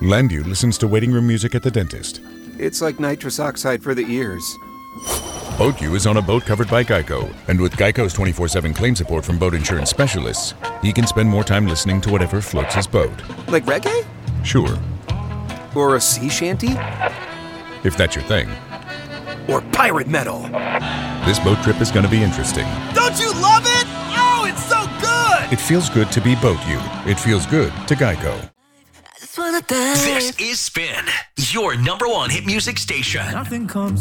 Landu listens to waiting room music at the dentist. It's like nitrous oxide for the ears. BoatU is on a boat covered by Geico, and with Geico's 24/7 claim support from boat insurance specialists, he can spend more time listening to whatever floats his boat. Like reggae? Sure. Or a sea shanty? If that's your thing. Or pirate metal? This boat trip is going to be interesting. Don't you love it? Oh, it's so good! It feels good to be BoatU. It feels good to Geico. This is Spin, your #1 hit music station. Nothing comes